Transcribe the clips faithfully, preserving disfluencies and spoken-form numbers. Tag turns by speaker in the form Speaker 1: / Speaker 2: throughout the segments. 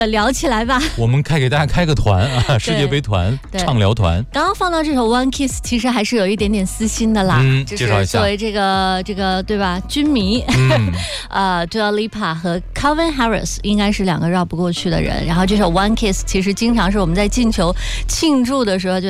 Speaker 1: 聊起来吧，
Speaker 2: 我们开给大家开个团啊，世界杯团畅聊团。
Speaker 1: 刚刚放到这首 One Kiss， 其实还是有一点点私心的啦。
Speaker 2: 嗯，
Speaker 1: 介绍一下，作为这个这个对吧，军迷，嗯、呃 ，Dua Lipa 和 Calvin Harris 应该是两个绕不过去的人。然后这首 One Kiss 其实经常是我们在进球庆祝的时候，就是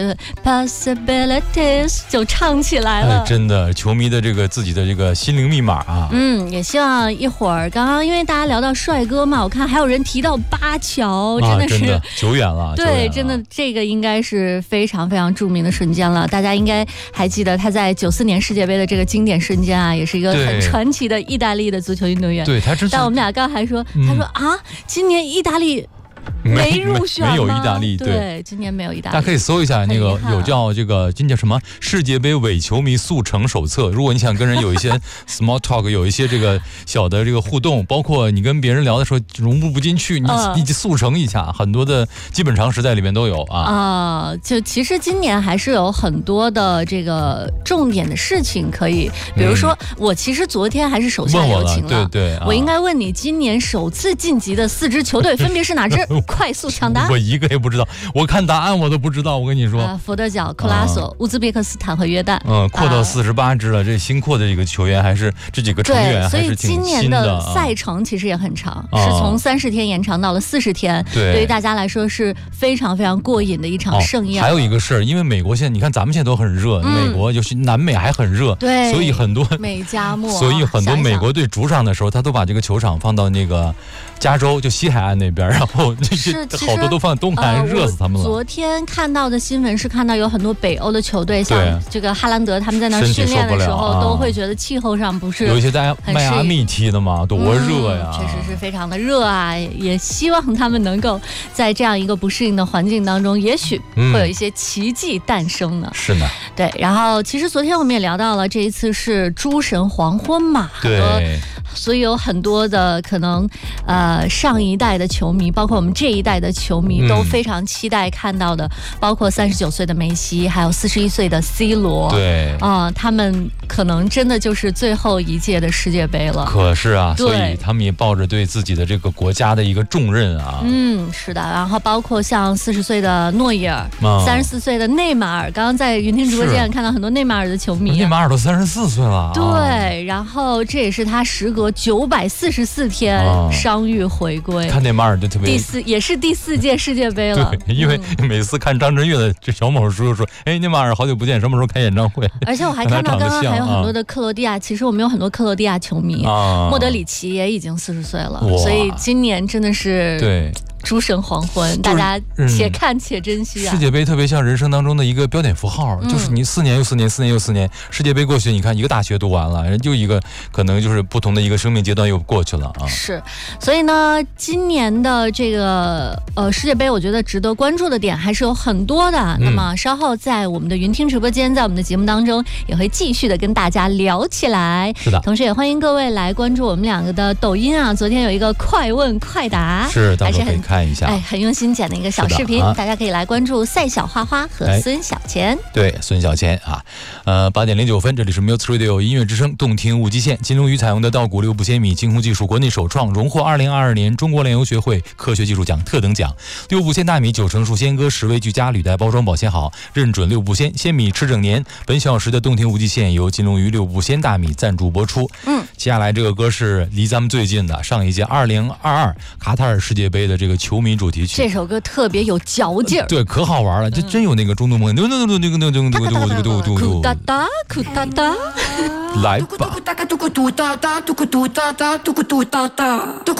Speaker 1: Possibilities 就唱起来了。
Speaker 2: 哎、真的，球迷的这个自己的这个心灵密码啊。
Speaker 1: 嗯，也希望一会儿，刚刚因为大家聊到帅哥嘛，我看还有人提到巴乔，真的是、啊、
Speaker 2: 真的久远了。
Speaker 1: 对，真的这个应该是非常非常著名的瞬间了。大家应该还记得他在九四年世界杯的这个经典瞬间啊，也是一个很传奇的意大利的足球运动员。
Speaker 2: 对，他之前，
Speaker 1: 但我们俩刚还说，嗯、他说啊，今年意大利。没入选吗？
Speaker 2: 没有意大利，
Speaker 1: 对, 对，今年没有意大利。
Speaker 2: 大家可以搜一下那个有叫这个今叫什么世界杯伪球迷速成手册。如果你想跟人有一些 small talk， 有一些这个小的这个互动，包括你跟别人聊的时候融入不进去，你、呃、你速成一下，很多的基本常识在里面都有啊。
Speaker 1: 啊、呃，就其实今年还是有很多的这个重点的事情可以，比如说、嗯、我其实昨天还是手下留情了，
Speaker 2: 了对对、啊，
Speaker 1: 我应该问你，今年首次晋级的四支球队分别是哪支？快速抢答，
Speaker 2: 我一个也不知道，我看答案我都不知道。我跟你说，
Speaker 1: 呃、佛得角、克拉索、啊、乌兹别克斯坦和约旦，
Speaker 2: 嗯，扩到四十八支了。呃、这新扩的这个球员还是这几个成员还是挺新的。
Speaker 1: 所以今年的赛程其实也很长，啊、是从三十天延长到了四十天。对，对于大家来说是非常非常过瘾的一场盛宴。
Speaker 2: 哦、还有一个事儿，因为美国现在你看咱们现在都很热，嗯、美国就是南美还很热，
Speaker 1: 对，
Speaker 2: 所以很多
Speaker 1: 美加墨，
Speaker 2: 所以很多美国队主场的时候，他都把这个球场放到那个加州就西海岸那边，然后这些好多都放东海岸，热死他们了。
Speaker 1: 昨天看到的新闻是看到有很多北欧的球队，像这个哈兰德他们在那训练的时候，都会觉得气候上不是
Speaker 2: 有一些在迈阿密踢的嘛，多热呀、
Speaker 1: 嗯！确实是非常的热啊，也希望他们能够在这样一个不适应的环境当中，也许会有一些奇迹诞生呢。
Speaker 2: 嗯、是呢，
Speaker 1: 对。然后其实昨天我们也聊到了，这一次是诸神黄昏嘛，很多，所以有很多的可能，呃，上一代的球迷，包括我们这一代的球迷。都非常期待看到的，嗯、包括三十九岁的梅西，还有四十一岁的 C 罗，
Speaker 2: 对
Speaker 1: 啊、呃，他们可能真的就是最后一届的世界杯了。
Speaker 2: 可是啊，所以他们也抱着对自己的这个国家的一个重任啊。
Speaker 1: 嗯，是的。然后包括像四十岁的诺伊尔，三十四岁的内马尔，刚刚在云听直播间看到很多内马尔的球迷，
Speaker 2: 内马尔都三十四岁了。
Speaker 1: 对、啊，然后这也是他时隔九百四十四天伤愈回归。
Speaker 2: 看内马尔就特别
Speaker 1: 第四，也是第四届世界杯了。
Speaker 2: 对，因为每次看张震岳的这小某叔叔说，哎，内马尔好久不见，什么时候开演唱会？
Speaker 1: 而且我还看到刚刚还有很多的克罗地亚，啊、其实我们有很多克罗地亚球迷，啊、莫德里奇也已经四十岁了，所以今年真的是
Speaker 2: 对。
Speaker 1: 诸神黄昏，大家且看且珍惜啊！
Speaker 2: 世界杯特别像人生当中的一个标点符号，嗯、就是你四年又四年，四年又四年，世界杯过去，你看一个大学读完了，人就一个可能就是不同的一个生命阶段又过去了啊！
Speaker 1: 是，所以呢，今年的这个呃世界杯，我觉得值得关注的点还是有很多的。嗯、那么稍后在我们的云听直播间，在我们的节目当中，也会继续的跟大家聊起来。
Speaker 2: 是的，
Speaker 1: 同时也欢迎各位来关注我们两个的抖音啊，昨天有一个快问快答，
Speaker 2: 是，还是很。看一下，
Speaker 1: 哎，很用心剪的一个小视频，啊、大家可以来关注赛小花花和孙小钱。
Speaker 2: 对，孙小钱啊，呃，八点零九分，这里是 Music Radio 音乐之声，动听无极限。金龙鱼采用的稻谷六步仙米精烘技术国内首创，荣获二零二二年中国炼油学会科学技术奖特等奖。六步仙大米九成熟鲜割，十味俱佳，履带包装保鲜好，认准六步仙鲜米吃整年。本小时的动听无极限由金龙鱼六步仙大米赞助播出。嗯，接下来这个歌是离咱们最近的，上一届二零二二卡塔尔世界杯的这个球迷主题曲，
Speaker 1: 这首歌特别有嚼劲儿，
Speaker 2: 对，可好玩了，这真有那个中东梦，嘟嘟嘟嘟嘟嘟嘟嘟嘟嘟嘟嘟，
Speaker 1: 哒哒酷哒哒，
Speaker 2: 来吧。